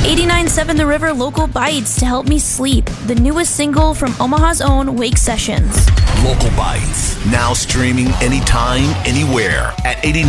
89.7 The River Local Bites to help me sleep. The newest single from Omaha's own Wake Sessions. Local Bites, now streaming anytime, anywhere at 89.